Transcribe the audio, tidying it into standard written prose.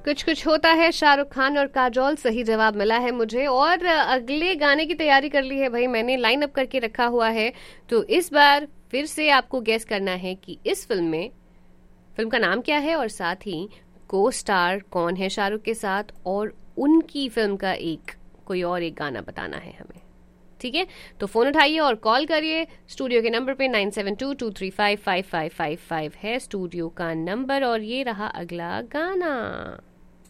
कुछ कुछ होता है, शाहरुख खान और काजोल, सही जवाब मिला है मुझे। और अगले गाने की तैयारी कर ली है भाई मैंने, लाइन अप करके रखा हुआ है। तो इस बार फिर से आपको गेस करना है कि इस फिल्म का नाम क्या है, और साथ ही को स्टार कौन है शाहरुख के साथ, और उनकी फिल्म का कोई और एक गाना बताना है हमें। ठीक है, तो फोन उठाइए और कॉल करिए स्टूडियो के नंबर पे 9722355555 है स्टूडियो का नंबर, और ये रहा अगला गाना।